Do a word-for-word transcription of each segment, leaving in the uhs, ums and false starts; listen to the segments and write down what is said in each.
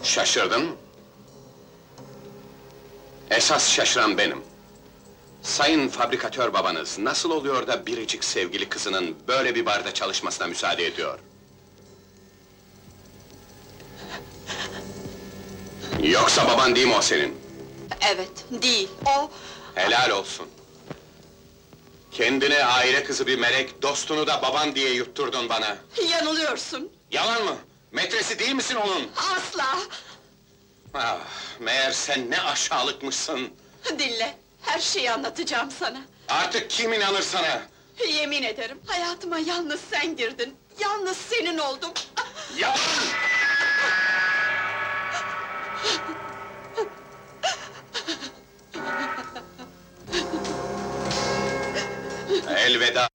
Şaşırdın mı? Esas şaşıran benim. Sayın fabrikatör babanız, nasıl oluyor da biricik sevgili kızının böyle bir barda çalışmasına müsaade ediyor? Yoksa baban değil mi o senin? Evet, değil. O... Helal olsun! Kendine aile kızı bir melek, dostunu da baban diye yutturdun bana! Yanılıyorsun! Yalan mı? Metresi değil misin onun? Asla! Ah, meğer sen ne aşağılıkmışsın! Dinle, her şeyi anlatacağım sana. Artık kim inanır sana? Yemin ederim, hayatıma yalnız sen girdin. Yalnız senin oldum. Yalan! Elveda!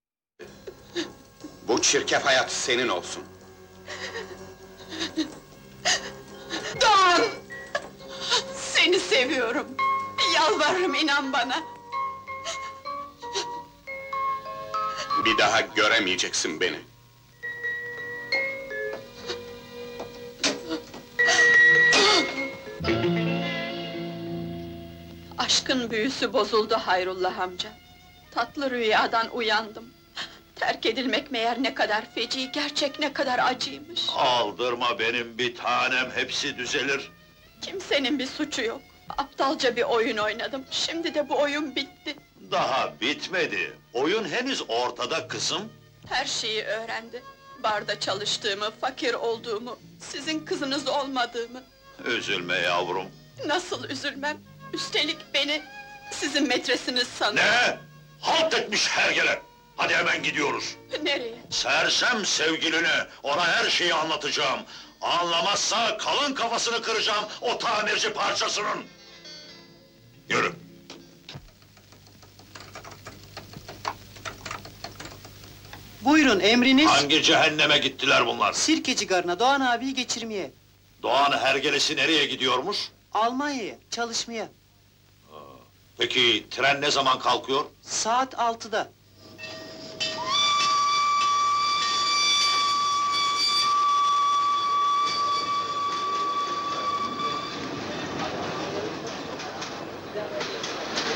Bu çirkef hayat senin olsun! Doğan! Seni seviyorum! Yalvarırım, inan bana! Bir daha göremeyeceksin beni! Aşkın büyüsü bozuldu Hayrullah amca. Tatlı rüyadan uyandım. Terk edilmek meğer ne kadar feci, gerçek ne kadar acıymış. Aldırma benim bir tanem, hepsi düzelir. Kimsenin bir suçu yok. Aptalca bir oyun oynadım. Şimdi de bu oyun bitti. Daha bitmedi. Oyun henüz ortada kızım. Her şeyi öğrendi. Barda çalıştığımı, fakir olduğumu, sizin kızınız olmadığımı. Üzülme yavrum. Nasıl üzülmem? Üstelik beni sizin metresiniz sanıyor. Ne? Halt etmiş hergele! Hadi hemen gidiyoruz. Nereye? Sersem sevgiline, ona her şeyi anlatacağım. Anlamazsa kalın kafasını kıracağım o tamirci parçasının. Yürü. Buyurun, emriniz? Hangi cehenneme gittiler bunlar? Sirkeci garına Doğan abiyi geçirmeye. Doğan hergelesi nereye gidiyormuş? Almanya'ya, çalışmaya. Peki tren ne zaman kalkıyor? Saat altıda.